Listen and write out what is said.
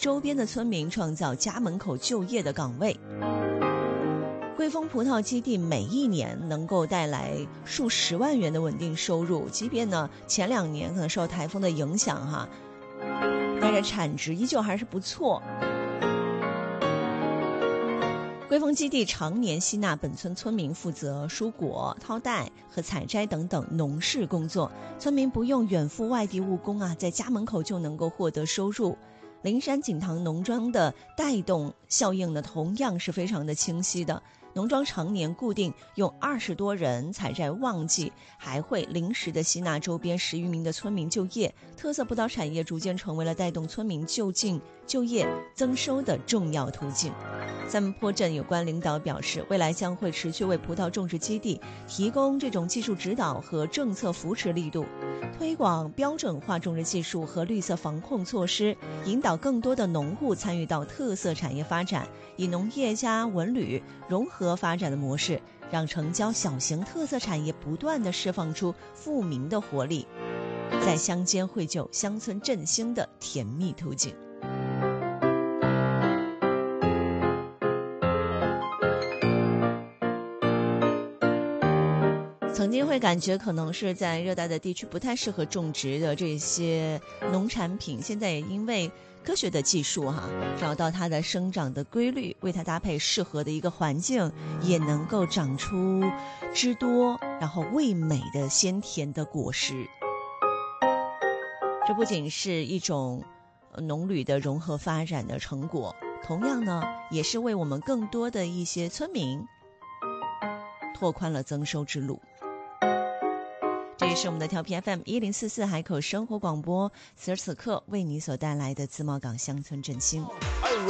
周边的村民创造家门口就业的岗位。汇丰葡萄基地每一年能够带来数十万元的稳定收入，即便呢前2年可能受台风的影响哈，但是产值依旧还是不错。汇丰基地常年吸纳本村村民负责蔬果、掏袋和采摘等等农事工作，村民不用远赴外地务工啊，在家门口就能够获得收入。灵山锦塘农庄的带动效应呢，同样是非常的清晰的。农庄常年固定用20多人采摘旺季，还会临时的吸纳周边10余名的村民就业，特色葡萄产业逐渐成为了带动村民就业增收的重要途径。三门坡镇有关领导表示，未来将会持续为葡萄种植基地提供这种技术指导和政策扶持力度，推广标准化种植技术和绿色防控措施，引导更多的农户参与到特色产业发展，以农业加文旅融合发展的模式，让城郊小型特色产业不断地释放出富民的活力，在乡间绘就乡村振兴的甜蜜途径。曾经会感觉可能是在热带的地区不太适合种植的这些农产品，现在也因为科学的技术找到它的生长的规律，为它搭配适合的一个环境，也能够长出汁多然后味美的鲜甜的果实。这不仅是一种农旅的融合发展的成果，同样呢也是为我们更多的一些村民拓宽了增收之路。这也是我们的调频 FM1044 海口生活广播，此时此刻为你所带来的自贸港乡村振兴。